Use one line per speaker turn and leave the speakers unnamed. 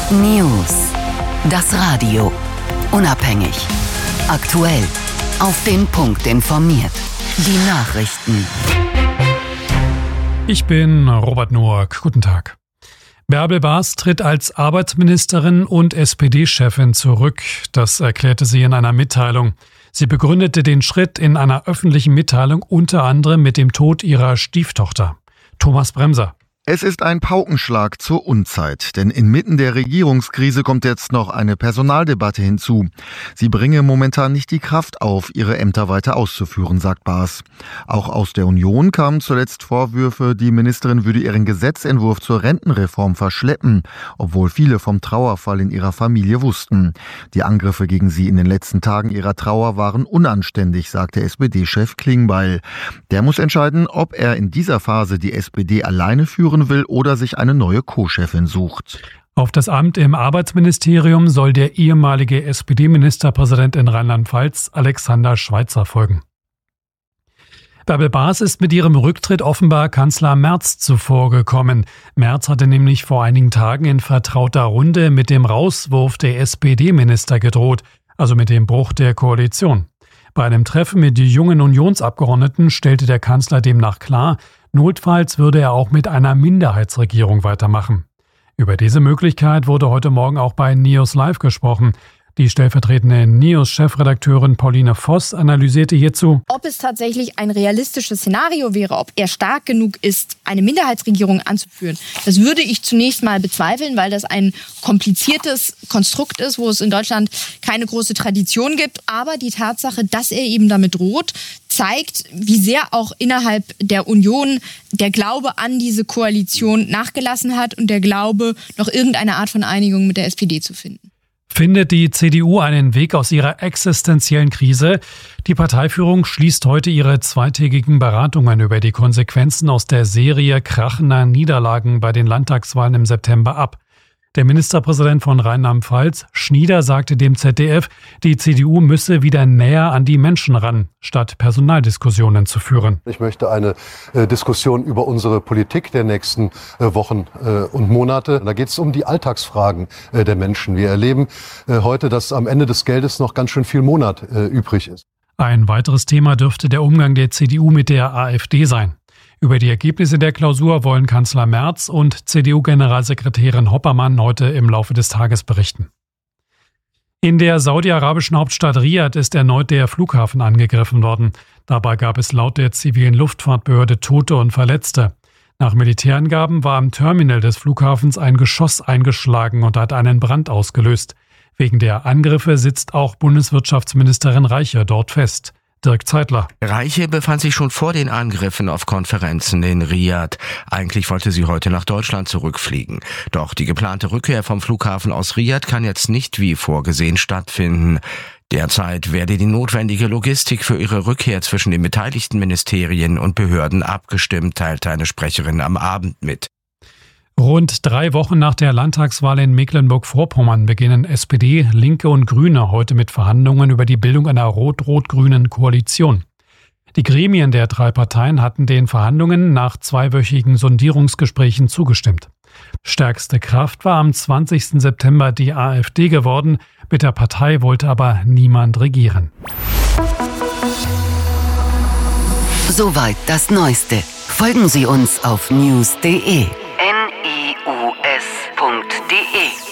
News. Das Radio. Unabhängig. Aktuell. Auf den Punkt informiert. Die Nachrichten.
Ich bin Robert Noack. Guten Tag. Bärbel Baas tritt als Arbeitsministerin und SPD-Chefin zurück. Das erklärte sie in einer Mitteilung. Sie begründete den Schritt in einer öffentlichen Mitteilung unter anderem mit dem Tod ihrer Stieftochter. Thomas Bremser.
Es ist ein Paukenschlag zur Unzeit, denn inmitten der Regierungskrise kommt jetzt noch eine Personaldebatte hinzu. Sie bringe momentan nicht die Kraft auf, ihre Ämter weiter auszuführen, sagt Baas. Auch aus der Union kamen zuletzt Vorwürfe, die Ministerin würde ihren Gesetzentwurf zur Rentenreform verschleppen, obwohl viele vom Trauerfall in ihrer Familie wussten. Die Angriffe gegen sie in den letzten Tagen ihrer Trauer waren unanständig, sagte SPD-Chef Klingbeil. Der muss entscheiden, ob er in dieser Phase die SPD alleine führen will oder sich eine neue Co-Chefin sucht.
Auf das Amt im Arbeitsministerium soll der ehemalige SPD-Ministerpräsident in Rheinland-Pfalz Alexander Schweitzer folgen. Bärbel Baas ist mit ihrem Rücktritt offenbar Kanzler Merz zuvorgekommen. Merz hatte nämlich vor einigen Tagen in vertrauter Runde mit dem Rauswurf der SPD-Minister gedroht, also mit dem Bruch der Koalition. Bei einem Treffen mit jungen Unionsabgeordneten stellte der Kanzler demnach klar, notfalls würde er auch mit einer Minderheitsregierung weitermachen. Über diese Möglichkeit wurde heute Morgen auch bei News Live gesprochen. Die stellvertretende News-Chefredakteurin Pauline Voss analysierte hierzu:
Ob es tatsächlich ein realistisches Szenario wäre, ob er stark genug ist, eine Minderheitsregierung anzuführen, das würde ich zunächst mal bezweifeln, weil das ein kompliziertes Konstrukt ist, wo es in Deutschland keine große Tradition gibt. Aber die Tatsache, dass er eben damit droht, zeigt, wie sehr auch innerhalb der Union der Glaube an diese Koalition nachgelassen hat und der Glaube, noch irgendeine Art von Einigung mit der SPD zu finden.
Findet die CDU einen Weg aus ihrer existenziellen Krise? Die Parteiführung schließt heute ihre zweitägigen Beratungen über die Konsequenzen aus der Serie krachender Niederlagen bei den Landtagswahlen im September ab. Der Ministerpräsident von Rheinland-Pfalz, Schnieder, sagte dem ZDF, die CDU müsse wieder näher an die Menschen ran, statt Personaldiskussionen zu führen.
Ich möchte eine Diskussion über unsere Politik der nächsten Wochen und Monate. Da geht es um die Alltagsfragen der Menschen. Wir erleben heute, dass am Ende des Geldes noch ganz schön viel Monat übrig ist.
Ein weiteres Thema dürfte der Umgang der CDU mit der AfD sein. Über die Ergebnisse der Klausur wollen Kanzler Merz und CDU-Generalsekretärin Hoppermann heute im Laufe des Tages berichten. In der saudi-arabischen Hauptstadt Riad ist erneut der Flughafen angegriffen worden. Dabei gab es laut der zivilen Luftfahrtbehörde Tote und Verletzte. Nach Militärangaben war am Terminal des Flughafens ein Geschoss eingeschlagen und hat einen Brand ausgelöst. Wegen der Angriffe sitzt auch Bundeswirtschaftsministerin Reiche dort fest. Dirk Zeitler.
Reiche befand sich schon vor den Angriffen auf Konferenzen in Riad. Eigentlich wollte sie heute nach Deutschland zurückfliegen. Doch die geplante Rückkehr vom Flughafen aus Riad kann jetzt nicht wie vorgesehen stattfinden. Derzeit werde die notwendige Logistik für ihre Rückkehr zwischen den beteiligten Ministerien und Behörden abgestimmt, teilte eine Sprecherin am Abend mit.
Rund 3 Wochen nach der Landtagswahl in Mecklenburg-Vorpommern beginnen SPD, Linke und Grüne heute mit Verhandlungen über die Bildung einer rot-rot-grünen Koalition. Die Gremien der 3 Parteien hatten den Verhandlungen nach 2-wöchigen Sondierungsgesprächen zugestimmt. Stärkste Kraft war am 20. September die AfD geworden. Mit der Partei wollte aber niemand regieren.
Soweit das Neueste. Folgen Sie uns auf news.de. news.de